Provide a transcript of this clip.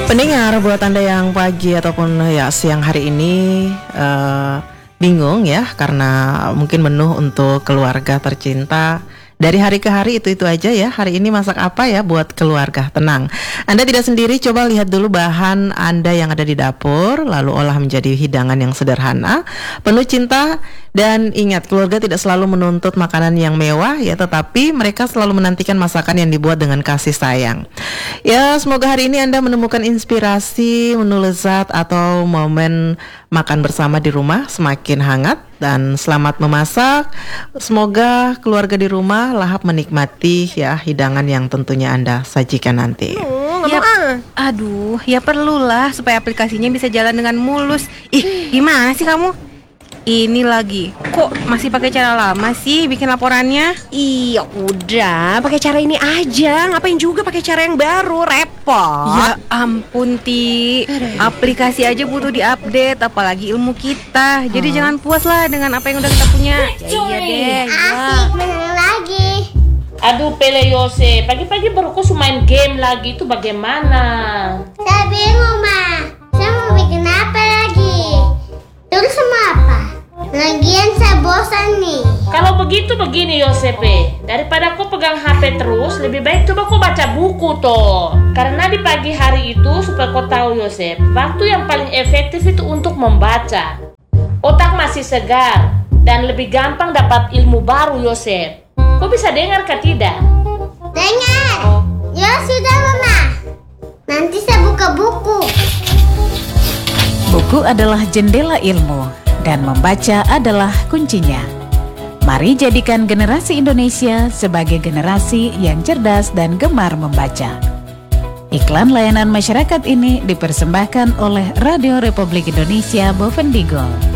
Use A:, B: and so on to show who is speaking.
A: Pendengar, buat Anda yang pagi ataupun ya siang hari ini bingung ya karena mungkin menu untuk keluarga tercinta dari hari ke hari itu aja ya. Hari ini masak apa ya buat keluarga? Tenang, Anda tidak sendiri. Coba lihat dulu bahan Anda yang ada di dapur, lalu olah menjadi hidangan yang sederhana, penuh cinta. Dan ingat, keluarga tidak selalu menuntut makanan yang mewah ya, tetapi mereka selalu menantikan masakan yang dibuat dengan kasih sayang. Ya, semoga hari ini Anda menemukan inspirasi, menu lezat atau momen makan bersama di rumah semakin hangat. Dan selamat memasak. Semoga keluarga di rumah lahap menikmati ya hidangan yang tentunya Anda sajikan nanti.
B: Aduh, ya perlulah supaya aplikasinya bisa jalan dengan mulus. Gimana sih kamu? Ini lagi, kok masih pakai cara lama sih bikin laporannya?
C: Iya udah, pakai cara ini aja. Ngapain juga pakai cara yang baru, repot.
B: Ya ampun Ti, aplikasi aja butuh diupdate, apalagi ilmu kita. Jadi jangan puas lah dengan apa yang udah kita punya.
C: Iya deh.
D: Asik bener lagi.
E: Aduh Pele Yose, pagi-pagi baru kok main game lagi, itu bagaimana?
D: Saya bingung, Ma. Saya mau bikin apa lagi? Terus sama apa? Lagian saya bosan nih.
E: Kalau begitu begini Yosepe, daripada kau pegang HP terus, lebih baik coba kau baca buku toh. Karena di pagi hari itu, supaya kau tahu Yosep, waktu yang paling efektif itu untuk membaca. Otak masih segar dan lebih gampang dapat ilmu baru Yosep. Kau bisa dengar kah tidak?
D: Dengar. Ya sudah, Mama. Nanti saya buka buku.
F: Buku adalah jendela ilmu dan membaca adalah kuncinya. Mari jadikan generasi Indonesia sebagai generasi yang cerdas dan gemar membaca. Iklan layanan masyarakat ini dipersembahkan oleh Radio Republik Indonesia Bovendigul.